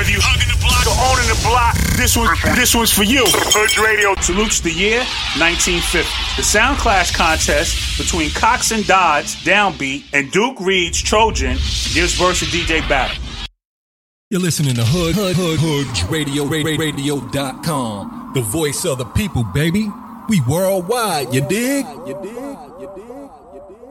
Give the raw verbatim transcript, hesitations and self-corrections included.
Whether you hugging the block or owning the block, this one, this one's for you. Hood Radio salutes the year nineteen fifty. The Sound Clash contest between Cox and Dodds, Downbeat, and Duke Reed's Trojan gives verse a D J battle. You're listening to Hood, Hood, Hood, Hood Radio, radio dot com. The voice of the people, baby. We worldwide, you dig? You dig? You dig? You dig?